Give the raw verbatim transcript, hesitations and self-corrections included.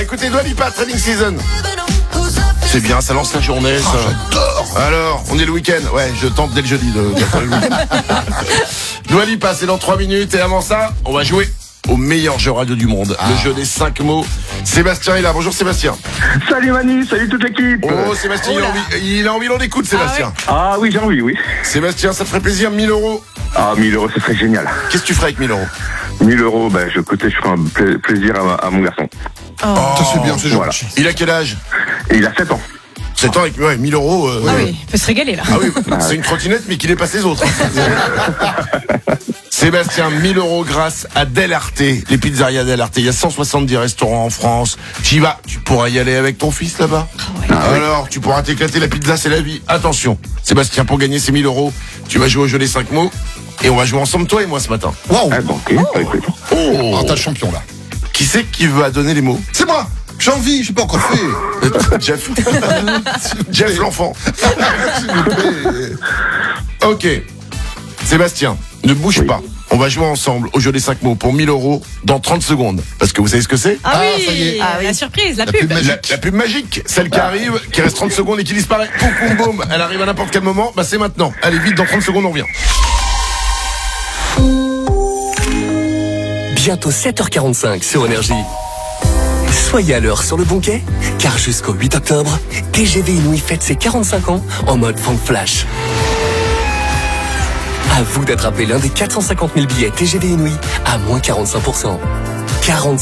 Écoutez, Dua Lipa, Trading Season. C'est bien, ça lance la journée, ça. Oh, j'adore. Alors, on est le week-end. Ouais, je tente dès le jeudi de dire le week-end. Dua Lipa, c'est dans trois minutes. Et avant ça, on va jouer au meilleur jeu radio du monde. Ah. Le jeu des cinq mots. Sébastien est là. Bonjour Sébastien. Salut Manu, salut toute l'équipe. Oh Sébastien, oh il, a envie, il a envie d'en écoute Sébastien. Ah, ouais. Ah oui, j'ai envie, oui. Sébastien, ça te ferait plaisir, mille euros. Ah, mille euros, ce serait génial. Qu'est-ce que tu ferais avec mille euros? mille euros, ben, je, côté, je ferai un pla- plaisir à, à mon garçon. Oh. Ça c'est bien, c'est Voilà. gentil. Il a quel âge? Et il a sept ans. sept ans avec ouais, mille euros. Euh, Ah ouais. oui, il peut se régaler là. Ah oui, c'est une trottinette mais qui dépasse les autres. Sébastien, mille euros grâce à Del Arte, les pizzerias Del Arte. Il y a cent soixante-dix restaurants en France. Tu y vas, tu pourras y aller avec ton fils là-bas. Oh, ouais. Ah, Alors, tu pourras t'éclater, la pizza c'est la vie. Attention, Sébastien, pour gagner ces mille euros, tu vas jouer au jeu des cinq mots. Et on va jouer ensemble, toi et moi, ce matin. Waouh. Ah, bon, ok, avec plaisir. Oh, Ah, t'as le champion là. Qui c'est qui va donner les mots? C'est moi. J'ai envie, j'ai pas encore fait. Jeff. Jeff l'enfant. S'il vous plaît. Ok. Sébastien, ne bouge Oui. pas. On va jouer ensemble au jeu des cinq mots pour mille euros dans trente secondes. Parce que vous savez ce que c'est? Ah, Ah, oui, ça y est. ah, oui, la surprise, la, La pub. pub magique. La, la pub magique, celle qui arrive, qui reste trente secondes et qui disparaît. Poum, poum, boum. Elle arrive à n'importe quel moment. Bah, c'est maintenant. Allez, vite, dans trente secondes, on revient. Bientôt sept heures quarante-cinq sur Énergie. Soyez à l'heure sur le bon quai, car jusqu'au huit octobre, T G V Inouï fête ses quarante-cinq ans en mode Funk Flash. À vous d'attraper l'un des quatre cent cinquante mille billets T G V Inouï à moins quarante-cinq pour cent. quarante